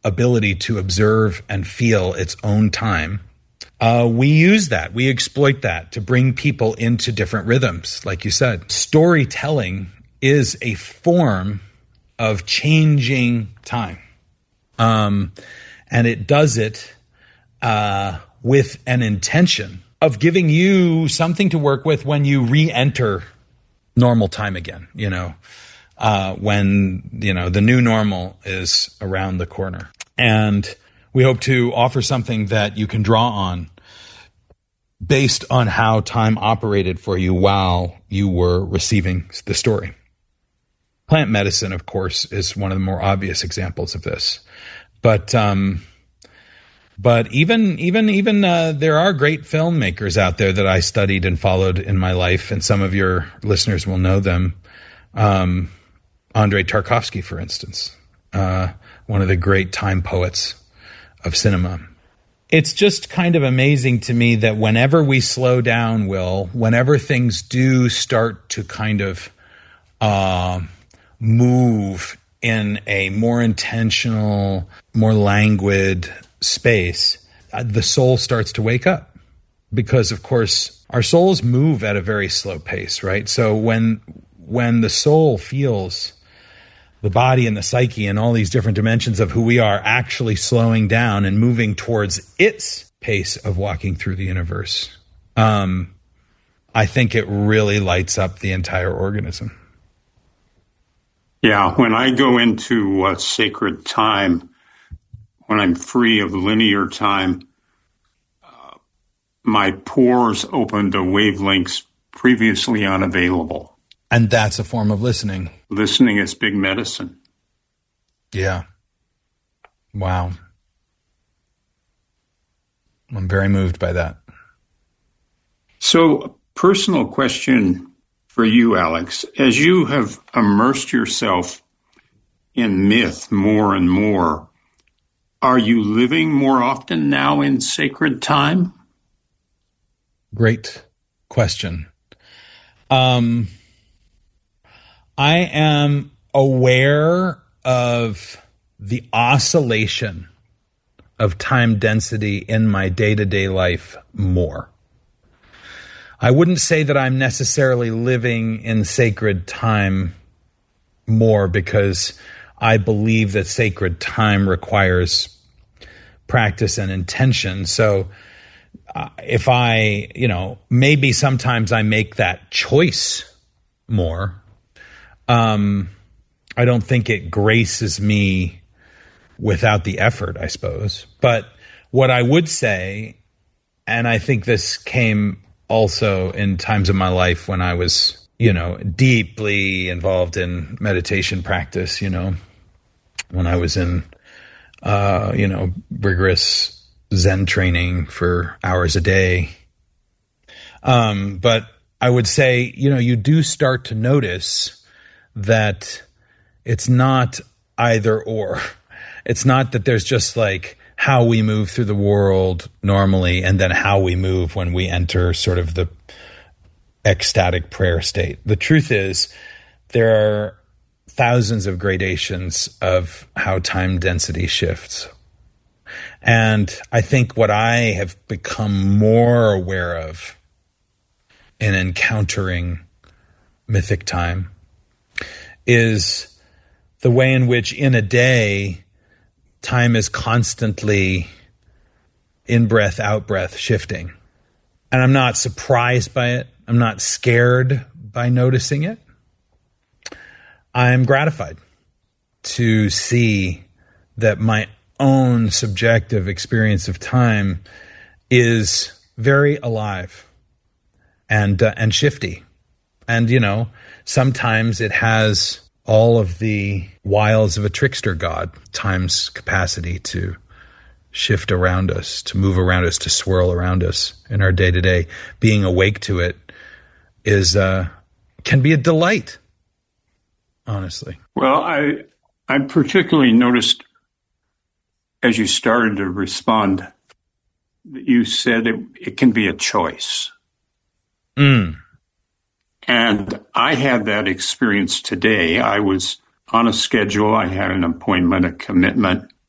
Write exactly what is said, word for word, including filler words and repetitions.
ability to observe and feel its own time, uh, we use that. We exploit that to bring people into different rhythms. Like you said, storytelling is a form of changing time. Um, and it does it uh, with an intention of giving you something to work with when you re-enter normal time again, you know, uh, when, you know, the new normal is around the corner. And we hope to offer something that you can draw on based on how time operated for you while you were receiving the story. Plant medicine, of course, is one of the more obvious examples of this. But um, but even even even uh, there are great filmmakers out there that I studied and followed in my life, and some of your listeners will know them. Um, Andrei Tarkovsky, for instance, uh, one of the great time poets of cinema. It's just kind of amazing to me that whenever we slow down, Will, whenever things do start to kind of uh, move in a more intentional, more languid space, the soul starts to wake up. Because, of course, our souls move at a very slow pace, right? So when when the soul feels the body and the psyche and all these different dimensions of who we are actually slowing down and moving towards its pace of walking through the universe, um, I think it really lights up the entire organism. Yeah, when I go into uh, sacred time, when I'm free of linear time, uh, my pores open to wavelengths previously unavailable. And that's a form of listening. Listening is big medicine. Yeah. Wow. I'm very moved by that. So, personal question for you, Alex. As you have immersed yourself in myth more and more, are you living more often now in sacred time? Great question. Um, I am aware of the oscillation of time density in my day-to-day life more. I wouldn't say that I'm necessarily living in sacred time more, because I believe that sacred time requires practice and intention. So uh, if I, you know, maybe sometimes I make that choice more, um, I don't think it graces me without the effort, I suppose. But what I would say, and I think this came also in times of my life when I was, you know, deeply involved in meditation practice, you know, when I was in, uh, you know, rigorous Zen training for hours a day. Um, but I would say, you know, you do start to notice that it's not either or. It's not that there's just like how we move through the world normally and then how we move when we enter sort of the ecstatic prayer state. The truth is, there are thousands of gradations of how time density shifts. And I think what I have become more aware of in encountering mythic time is the way in which in a day, time is constantly in-breath, out-breath shifting. And I'm not surprised by it. I'm not scared by noticing it. I'm gratified to see that my own subjective experience of time is very alive and uh, and shifty. And, you know, sometimes it has all of the wiles of a trickster god, time's capacity to shift around us, to move around us, to swirl around us in our day-to-day. Being awake to it is uh, can be a delight, honestly. Well, I I particularly noticed as you started to respond that you said it, it can be a choice. Mm. And I had that experience today. I was on a schedule. I had an appointment, a commitment.